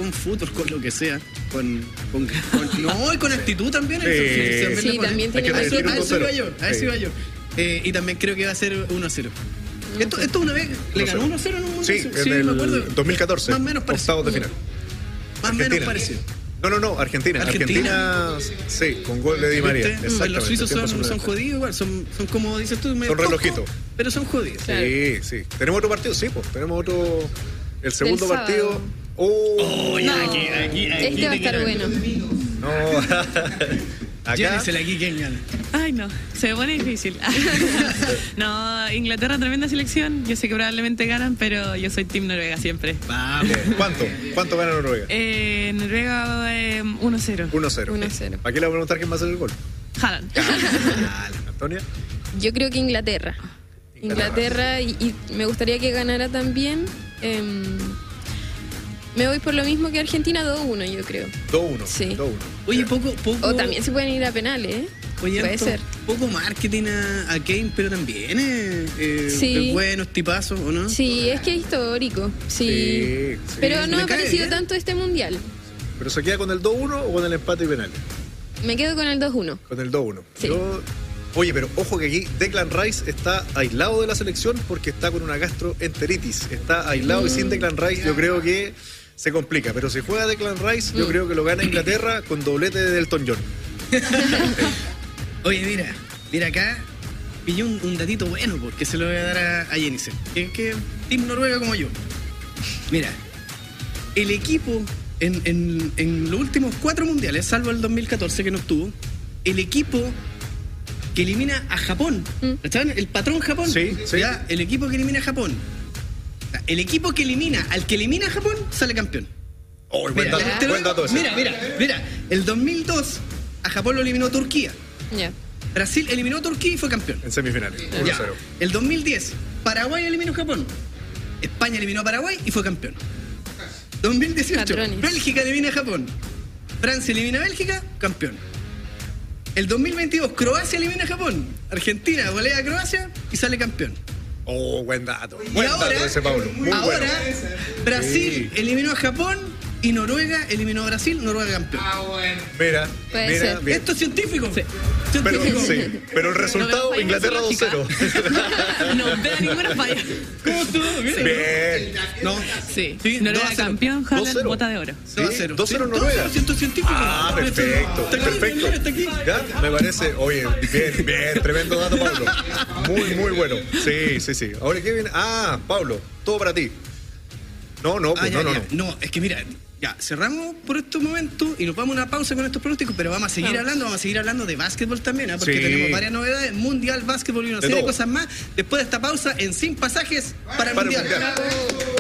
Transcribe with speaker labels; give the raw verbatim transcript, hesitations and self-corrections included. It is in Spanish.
Speaker 1: con fútbol, con lo que sea. Con, con, con no, y con actitud también.
Speaker 2: Sí,
Speaker 1: eso,
Speaker 3: sí, también tiene
Speaker 1: a eso,
Speaker 3: actitud.
Speaker 1: a eso iba yo, a eso
Speaker 2: Sí.
Speaker 1: iba yo. Eh, y también creo que va a ser uno a cero. Esto, esto una vez le ganó uno a cero en un
Speaker 2: Sí,
Speaker 1: mundial.
Speaker 2: en el
Speaker 1: me acuerdo.
Speaker 2: dos mil catorce.
Speaker 1: Más o menos parecido.
Speaker 2: Octavos de final.
Speaker 1: Más o menos parecido.
Speaker 2: No, no, no, Argentina.
Speaker 1: Argentina.
Speaker 2: Argentina, sí, con gol de Di María.
Speaker 1: ¿Viste?
Speaker 2: Exactamente.
Speaker 1: Los suizos
Speaker 2: Tiempo
Speaker 1: son, son
Speaker 2: suplementario.
Speaker 1: jodidos igual, son, son como dices tú, medio
Speaker 2: Son relojitos.
Speaker 1: toscos, pero son jodidos.
Speaker 3: Claro.
Speaker 2: Sí, sí. ¿Tenemos otro partido? Sí, pues. Tenemos otro. El segundo
Speaker 3: Del
Speaker 2: partido.
Speaker 3: sábado.
Speaker 2: Oh,
Speaker 1: Oh, ya,
Speaker 3: No,
Speaker 1: aquí, aquí, aquí
Speaker 3: este va a
Speaker 1: te
Speaker 3: estar
Speaker 1: queda-
Speaker 3: bueno.
Speaker 2: no. Acá.
Speaker 1: Llévensela aquí, ¿quién gana?
Speaker 4: Ay, no, se pone difícil. No, Inglaterra, tremenda selección. Yo sé que probablemente ganan, pero yo soy Team Noruega siempre.
Speaker 1: Vamos.
Speaker 2: Eh, ¿Cuánto? ¿Cuánto gana Noruega?
Speaker 4: Eh, Noruega eh, uno cero.
Speaker 2: uno cero.
Speaker 3: uno cero.
Speaker 2: ¿Para qué le voy a preguntar quién va a hacer el gol?
Speaker 4: Haaland.
Speaker 2: Antonia.
Speaker 3: Yo creo que Inglaterra. Inglaterra, y, y me gustaría que ganara también. em, me voy por lo mismo que Argentina, dos uno, yo creo.
Speaker 2: dos uno.
Speaker 3: Sí.
Speaker 2: dos uno.
Speaker 1: Oye, poco, poco.
Speaker 3: O también se pueden ir a penales, ¿eh?
Speaker 1: Oye,
Speaker 3: Puede
Speaker 1: harto-
Speaker 3: ser.
Speaker 1: Poco marketing a, a Kane, pero también eh, eh,
Speaker 3: Sí.
Speaker 1: es bueno, es tipazo, ¿o no?
Speaker 3: Sí, es que es histórico. Sí.
Speaker 2: Sí, sí.
Speaker 3: Pero no
Speaker 1: Me
Speaker 3: ha
Speaker 1: cae
Speaker 3: parecido
Speaker 1: bien.
Speaker 3: tanto este mundial.
Speaker 2: ¿Pero se queda con el dos uno o con el empate y penales?
Speaker 3: Me quedo con el dos uno.
Speaker 2: Con el dos uno.
Speaker 3: Sí.
Speaker 2: Yo- Oye, pero ojo que aquí Declan Rice está aislado de la selección porque está con una gastroenteritis. Está aislado y sin Declan Rice yo creo que se complica. Pero si juega Declan Rice, yo
Speaker 3: Mm.
Speaker 2: creo que lo gana Inglaterra con doblete de Elton John.
Speaker 1: Oye, mira, mira acá, pillé un, un datito bueno porque se lo voy a dar a, a Jensen, que que Team Noruega como yo. Mira, el equipo en, en, en los últimos cuatro mundiales, salvo el dos mil catorce que no estuvo, el equipo que elimina a Japón,
Speaker 3: Mm.
Speaker 1: ¿saben? El patrón Japón.
Speaker 2: Sí, sí.
Speaker 1: Ya, el equipo que elimina a Japón. O sea, el equipo que elimina al que elimina a Japón sale campeón.
Speaker 2: Oh, buen
Speaker 1: Mira,
Speaker 2: dato,
Speaker 1: te lo
Speaker 2: buen
Speaker 1: digo.
Speaker 2: dato ese.
Speaker 1: mira, mira, mira, el dos mil dos a Japón lo eliminó Turquía.
Speaker 3: Ya.
Speaker 1: Brasil eliminó a Turquía y fue campeón.
Speaker 2: En semifinales, uno
Speaker 1: Ya.
Speaker 2: cero.
Speaker 1: El dos mil diez, Paraguay eliminó a Japón. España eliminó a Paraguay y fue campeón. dos mil dieciocho,
Speaker 3: Patrones.
Speaker 1: Bélgica elimina a Japón. Francia elimina a Bélgica, campeón. El dos mil veintidós, Croacia elimina a Japón. Argentina golea a Croacia y sale campeón.
Speaker 2: Oh, buen dato.
Speaker 1: Y
Speaker 2: Buen
Speaker 1: ahora,
Speaker 2: dato ese, Pablo. Muy
Speaker 1: ahora
Speaker 2: bueno.
Speaker 1: Brasil
Speaker 2: Sí.
Speaker 1: eliminó a Japón y Noruega eliminó a Brasil, Noruega campeón.
Speaker 2: Mira,
Speaker 3: Puede
Speaker 2: mira,
Speaker 3: ser.
Speaker 2: bien.
Speaker 1: Esto es científico.
Speaker 2: Pero,
Speaker 1: Científico.
Speaker 2: sí, pero el resultado,
Speaker 4: No veo
Speaker 2: Inglaterra
Speaker 4: falla
Speaker 2: dos cero.
Speaker 4: No veo ninguna falla.
Speaker 1: ¿Cómo estuvo? Bien.
Speaker 2: Bien.
Speaker 1: No,
Speaker 4: Sí,
Speaker 1: Sí,
Speaker 4: Noruega
Speaker 1: dos a cero.
Speaker 4: campeón,
Speaker 2: dos
Speaker 4: Haaland
Speaker 2: cero.
Speaker 4: bota de oro.
Speaker 2: Sí,
Speaker 1: dos a cero.
Speaker 2: dos cero
Speaker 1: Sí,
Speaker 2: Noruega.
Speaker 1: dos a cero, científico.
Speaker 2: Ah, perfecto,
Speaker 1: Está aquí,
Speaker 2: perfecto.
Speaker 1: está aquí.
Speaker 2: Ya, me parece, oye, bien, bien, tremendo dato, Pablo. Muy, muy bueno. Sí, sí, sí. Ahora, ¿qué viene? Ah, Pablo, todo para ti. No, no,
Speaker 1: Ah,
Speaker 2: pues,
Speaker 1: ya,
Speaker 2: no, no,
Speaker 1: ya.
Speaker 2: no.
Speaker 1: No, es que mira, ya, cerramos por estos momentos y nos vamos a una pausa con estos pronósticos, pero vamos a seguir
Speaker 3: Vamos.
Speaker 1: hablando, vamos a seguir hablando de básquetbol también, ¿ah? Porque
Speaker 2: Sí.
Speaker 1: tenemos varias novedades, mundial, básquetbol y una
Speaker 2: De
Speaker 1: serie de
Speaker 2: todo.
Speaker 1: cosas más. Después de esta pausa, en Sin Pasajes para el
Speaker 2: Para el
Speaker 1: mundial.
Speaker 2: Mundial.